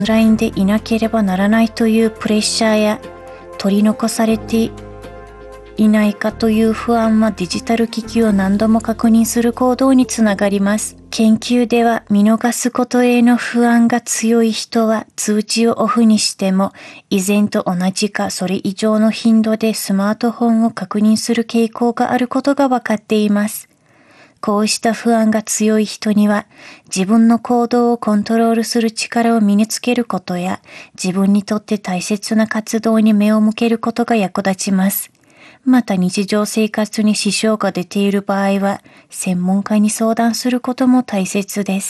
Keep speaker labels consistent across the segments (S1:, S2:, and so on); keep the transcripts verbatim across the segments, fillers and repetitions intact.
S1: オンラインでいなければならないというプレッシャーや取り残されていないかという不安はデジタル機器を何度も確認する行動につながります。研究では見逃すことへの不安が強い人は通知をオフにしても以前と同じかそれ以上の頻度でスマートフォンを確認する傾向があることが分かっています。こうした不安が強い人には自分の行動をコントロールする力を身につけることや自分にとって大切な活動に目を向けることが役立ちます。また日常生活に支障が出ている場合は専門家に相談することも大切です。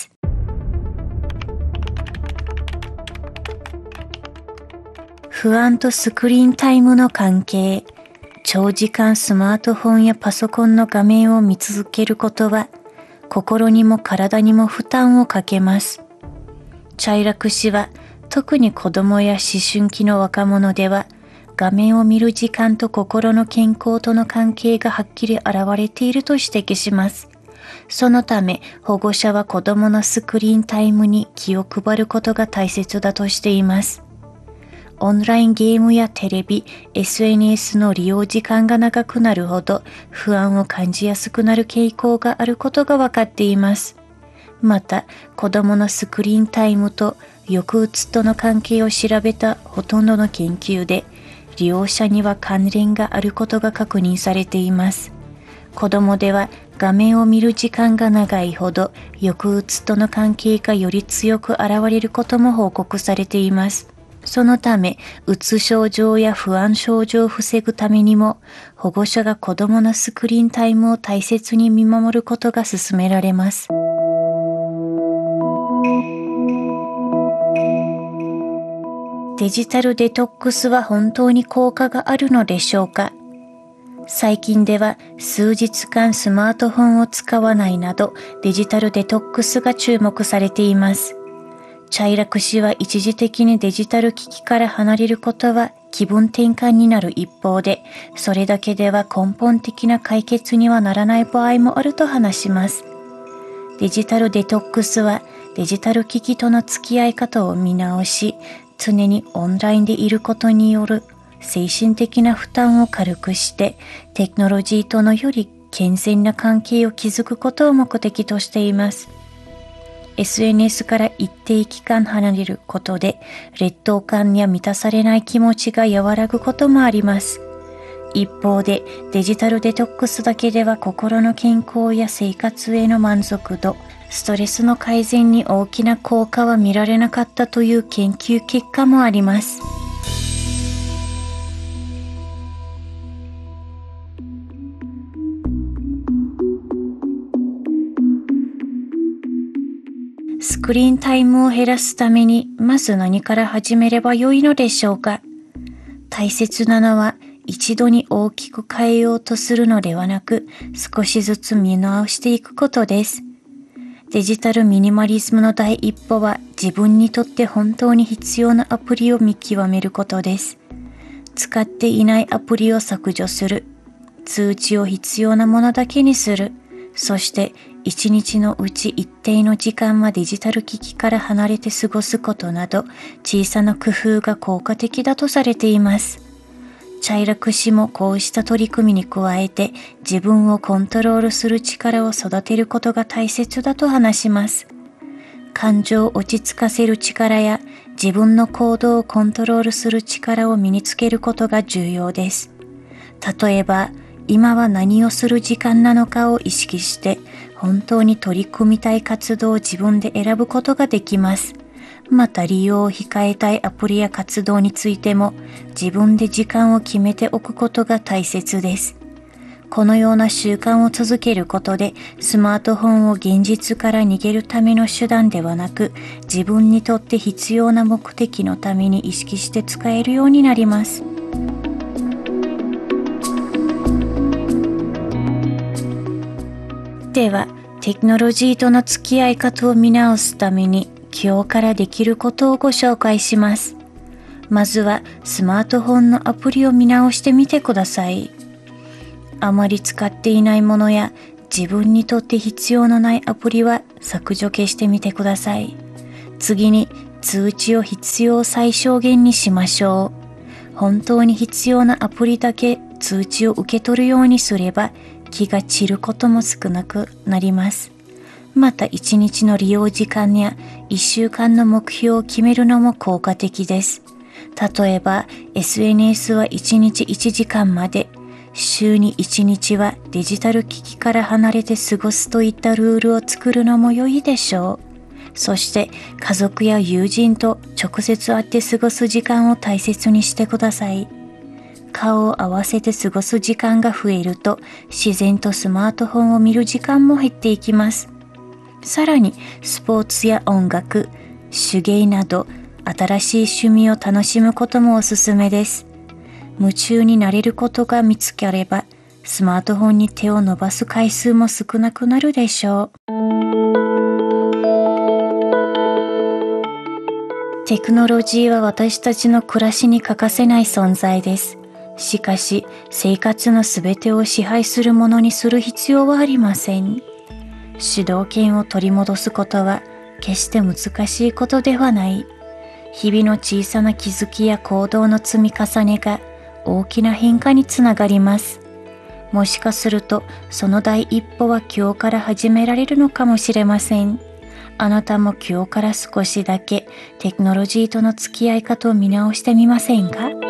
S1: 不安とスクリーンタイムの関係。長時間スマートフォンやパソコンの画面を見続けることは心にも体にも負担をかけます。チャイラク氏は特に子供や思春期の若者では画面を見る時間と心の健康との関係がはっきり現れていると指摘します。そのため保護者は子供のスクリーンタイムに気を配ることが大切だとしています。オンラインゲームやテレビ、エスエヌエス の利用時間が長くなるほど不安を感じやすくなる傾向があることが分かっています。また、子供のスクリーンタイムと抑うつとの関係を調べたほとんどの研究で、利用者には関連があることが確認されています。子供では画面を見る時間が長いほど抑うつとの関係がより強く現れることも報告されています。そのため、うつ症状や不安症状を防ぐためにも、保護者が子供のスクリーンタイムを大切に見守ることが勧められます。デジタルデトックスは本当に効果があるのでしょうか？最近では数日間スマートフォンを使わないなどデジタルデトックスが注目されています。チャイラク氏は一時的にデジタル機器から離れることは気分転換になる一方で、それだけでは根本的な解決にはならない場合もあると話します。デジタルデトックスはデジタル機器との付き合い方を見直し、常にオンラインでいることによる精神的な負担を軽くして、テクノロジーとのより健全な関係を築くことを目的としています。エスエヌエス から一定期間離れることで劣等感や満たされない気持ちが和らぐこともあります。一方でデジタルデトックスだけでは心の健康や生活への満足度、ストレスの改善に大きな効果は見られなかったという研究結果もあります。スクリーンタイムを減らすためにまず何から始めればよいのでしょうか？大切なのは一度に大きく変えようとするのではなく、少しずつ見直していくことです。デジタルミニマリズムの第一歩は自分にとって本当に必要なアプリを見極めることです。使っていないアプリを削除する。通知を必要なものだけにする。そして一日のうち一定の時間はデジタル機器から離れて過ごすことなど、小さな工夫が効果的だとされています。チャイラク氏もこうした取り組みに加えて自分をコントロールする力を育てることが大切だと話します。感情を落ち着かせる力や自分の行動をコントロールする力を身につけることが重要です。例えば、今は何をする時間なのかを意識して本当に取り組みたい活動を自分で選ぶことができます。また利用を控えたいアプリや活動についても自分で時間を決めておくことが大切です。このような習慣を続けることでスマートフォンを現実から逃げるための手段ではなく、自分にとって必要な目的のために意識して使えるようになります。では、テクノロジーとの付き合い方を見直すために今日からできることをご紹介します。まずはスマートフォンのアプリを見直してみてください。あまり使っていないものや自分にとって必要のないアプリは削除消してみてください。次に通知を必要最小限にしましょう。本当に必要なアプリだけ通知を受け取るようにすれば気が散ることも少なくなります。またいちにちの利用時間やいっしゅうかんの目標を決めるのも効果的です。例えば エスエヌエス はいちにちいちじかんまで、週にいちにちはデジタル機器から離れて過ごすといったルールを作るのも良いでしょう。そして家族や友人と直接会って過ごす時間を大切にしてください。顔を合わせて過ごす時間が増えると自然とスマートフォンを見る時間も減っていきます。さらにスポーツや音楽、手芸など新しい趣味を楽しむこともおすすめです。夢中になれることが見つかればスマートフォンに手を伸ばす回数も少なくなるでしょう。テクノロジーは私たちの暮らしに欠かせない存在です。しかし、生活のすべてを支配するものにする必要はありません。主導権を取り戻すことは決して難しいことではない。日々の小さな気づきや行動の積み重ねが大きな変化につながります。もしかすると、その第一歩は今日から始められるのかもしれません。あなたも今日から少しだけテクノロジーとの付き合い方を見直してみませんか？